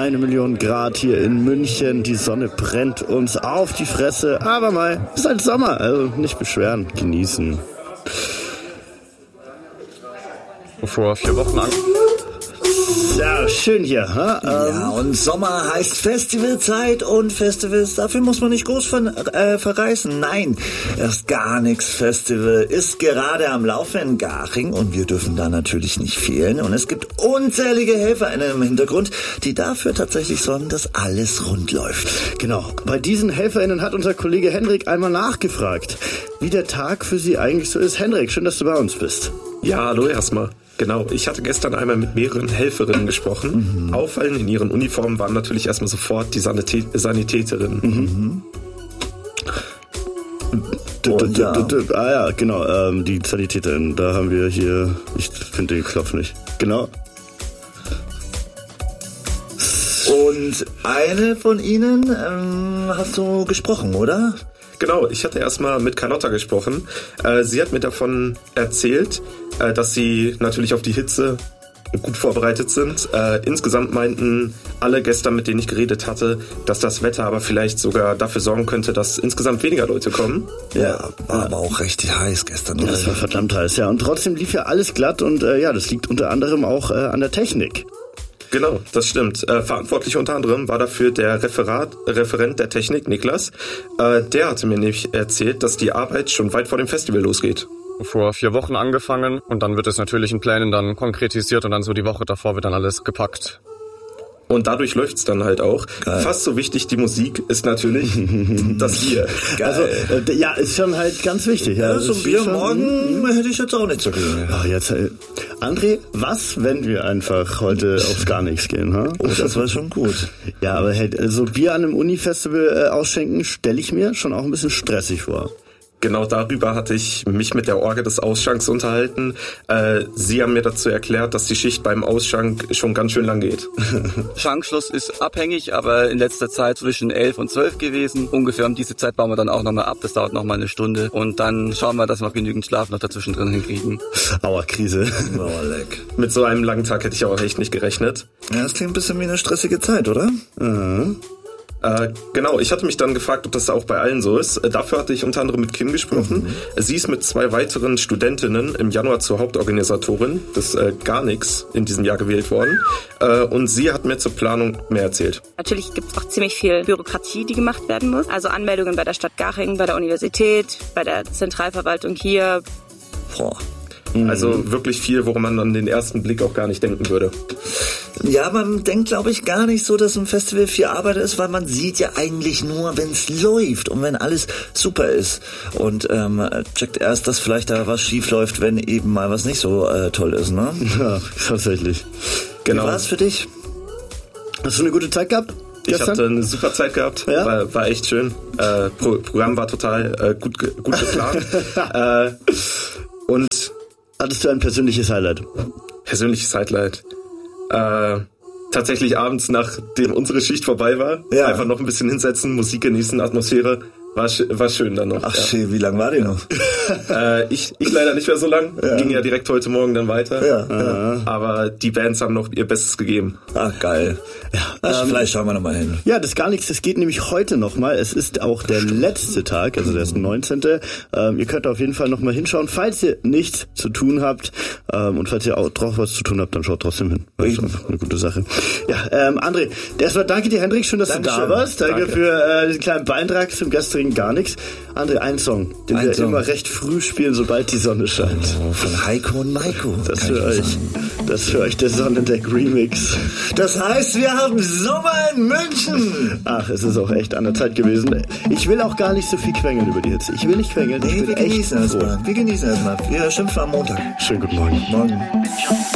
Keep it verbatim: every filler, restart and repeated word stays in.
eine Million Grad hier in München. Die Sonne brennt uns auf die Fresse. Aber mal, es ist halt Sommer, also nicht beschweren, genießen. Vor vier Wochen an. Ja, schön hier. Ha? Ja, und Sommer heißt Festivalzeit und Festivals, dafür muss man nicht groß ver- äh, verreisen. Nein, das Garnix-Festival ist gerade am Laufen in Garching und wir dürfen da natürlich nicht fehlen. Und es gibt unzählige HelferInnen im Hintergrund, die dafür tatsächlich sorgen, dass alles rund läuft. Genau, bei diesen HelferInnen hat unser Kollege Hendrik einmal nachgefragt, wie der Tag für sie eigentlich so ist. Hendrik, schön, dass du bei uns bist. Ja, hallo erstmal. Genau, ich hatte gestern einmal mit mehreren Helferinnen gesprochen. Mhm. Auffallend in ihren Uniformen waren natürlich erstmal sofort die Sanität- Sanitäterinnen. Mhm. D- d- d- d- d- ah ja, genau, ähm, die Sanitäterin, da haben wir hier, ich finde den Knopf nicht. Genau. Und eine von ihnen ähm, hast du gesprochen, oder? Genau, ich hatte erstmal mit Carlotta gesprochen. Äh, sie hat mir davon erzählt, äh, dass sie natürlich auf die Hitze gut vorbereitet sind. Äh, insgesamt meinten alle gestern, mit denen ich geredet hatte, dass das Wetter aber vielleicht sogar dafür sorgen könnte, dass insgesamt weniger Leute kommen. Ja, war aber auch recht heiß gestern. Ja, das war verdammt heiß, ja. Und trotzdem lief ja alles glatt und äh, ja, das liegt unter anderem auch äh, an der Technik. Genau, das stimmt. Äh, verantwortlich unter anderem war dafür der Referat, Referent der Technik, Niklas. Äh, der hatte mir nämlich erzählt, dass die Arbeit schon weit vor dem Festival losgeht. Vor vier Wochen angefangen und dann wird es natürlich in Plänen dann konkretisiert und dann so die Woche davor wird dann alles gepackt. Und dadurch läuft's dann halt auch. Geil. Fast so wichtig die Musik ist natürlich das Bier. Also, äh, ja, ist schon halt ganz wichtig. Ja, Ja, so ein Bier morgen hätte ich jetzt auch nicht so gehen. Ach, jetzt, äh, André, was, wenn wir einfach heute aufs Gar nichts gehen, ha? Oh, das war schon gut. Ja, aber hey, so Bier an einem Uni-Festival äh, ausschenken, stelle ich mir schon auch ein bisschen stressig vor. Genau darüber hatte ich mich mit der Orga des Ausschanks unterhalten. Äh, sie haben mir dazu erklärt, dass die Schicht beim Ausschank schon ganz schön lang geht. Schankschluss ist abhängig, aber in letzter Zeit zwischen elf und zwölf gewesen. Ungefähr um diese Zeit bauen wir dann auch nochmal ab. Das dauert nochmal eine Stunde. Und dann schauen wir, dass wir genügend Schlaf noch dazwischen drin hinkriegen. Aua, Krise. Oh, leck. Mit so einem langen Tag hätte ich auch echt nicht gerechnet. Ja, das klingt ein bisschen wie eine stressige Zeit, oder? Mhm. Äh, genau, ich hatte mich dann gefragt, ob das auch bei allen so ist. Äh, dafür hatte ich unter anderem mit Kim gesprochen. Mhm. Sie ist mit zwei weiteren Studentinnen im Januar zur Hauptorganisatorin des äh, Garnix in diesem Jahr gewählt worden. Äh, und sie hat mir zur Planung mehr erzählt. Natürlich gibt es auch ziemlich viel Bürokratie, die gemacht werden muss. Also Anmeldungen bei der Stadt Garching, bei der Universität, bei der Zentralverwaltung hier. Boah. Also wirklich viel, woran man an den ersten Blick auch gar nicht denken würde. Ja, man denkt, glaube ich, gar nicht so, dass ein Festival viel Arbeit ist, weil man sieht ja eigentlich nur, wenn es läuft und wenn alles super ist. Und ähm, checkt erst, dass vielleicht da was schief läuft, wenn eben mal was nicht so äh, toll ist, ne? Ja, tatsächlich. Genau. Wie war es für dich? Hast du eine gute Zeit gehabt? Ich gestern? hatte eine super Zeit gehabt, Ja? war, war echt schön. Äh, Pro- Programm war total äh, gut, ge- gut geplant. äh, und Hattest du ein persönliches Highlight? persönliches Highlight. Äh, tatsächlich abends, nachdem unsere Schicht vorbei war, Ja. einfach noch ein bisschen hinsetzen, Musik genießen, Atmosphäre. War, sch- war schön dann noch. Ach, ja. schön, wie lang war die noch? äh, ich, ich leider nicht mehr so lang. Ja. Ging ja direkt heute Morgen dann weiter. Ja, ja. Aber die Bands haben noch ihr Bestes gegeben. Ach, geil. Ja, also ähm, vielleicht schauen wir nochmal hin. Ja, das gar nichts, das geht nämlich heute nochmal. Es ist auch der letzte Tag, also der ist der neunzehnte Ähm, ihr könnt auf jeden Fall nochmal hinschauen, falls ihr nichts zu tun habt. Ähm, und falls ihr auch drauf was zu tun habt, dann schaut trotzdem hin. Das ist einfach eine gute Sache. Ja, ähm, André, erstmal danke dir, Hendrik, schön, dass Dankeschön. du da warst. Danke, Danke. für äh, diesen kleinen Beitrag zum gestrigen Gar nichts. André, ein Song, den Ein wir Song. immer recht früh spielen, sobald die Sonne scheint. Oh, von Heiko und Maiko. Das kann für ich nur euch. sagen. Das ist für euch der Sonnendeck Remix. Das heißt, wir haben Sommer in München. Ach, es ist auch echt an der Zeit gewesen. Ich will auch gar nicht so viel quengeln über die Hitze. Ich will nicht quengeln. Ich Nee, bin wir echt genießen das froh. mal. Wir genießen das mal. Wir schimpfen am Montag. Schönen guten Morgen. Morgen.